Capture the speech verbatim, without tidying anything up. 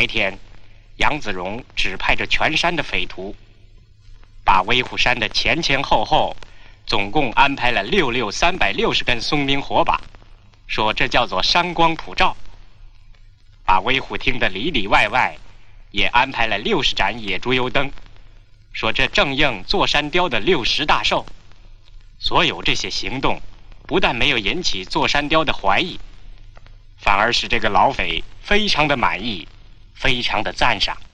白天，杨子荣指派着全山的匪徒，把威虎山的前前后后总共安排了六六三百六十根松明火把，说这叫做山光普照。把威虎厅的里里外外也安排了六十盏野猪油灯，说这正应座山雕的六十大寿。所有这些行动不但没有引起座山雕的怀疑，反而使这个老匪非常的满意，非常的赞赏。